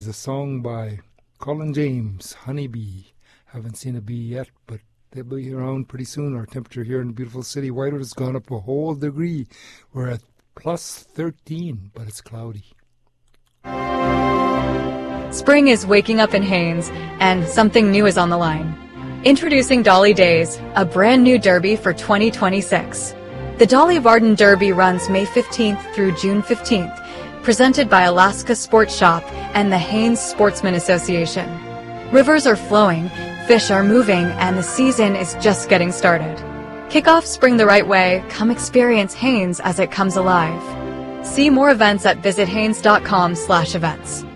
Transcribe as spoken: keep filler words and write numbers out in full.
A song by Colin James, Honeybee. Haven't seen a bee yet, but they'll be around pretty soon. Our temperature here in the beautiful city, Whitewood, has gone up a whole degree. We're at plus thirteen, but it's cloudy. Spring is waking up in Haines, and something new is on the line. Introducing Dolly Days, a brand new derby for twenty twenty-six. The Dolly Varden Derby runs May fifteenth through June fifteenth, presented by Alaska Sports Shop and the Haines Sportsman Association. Rivers are flowing, fish are moving, and the season is just getting started. Kick off spring the right way. Come experience Haines as it comes alive. See more events at visit haines dot com slash events.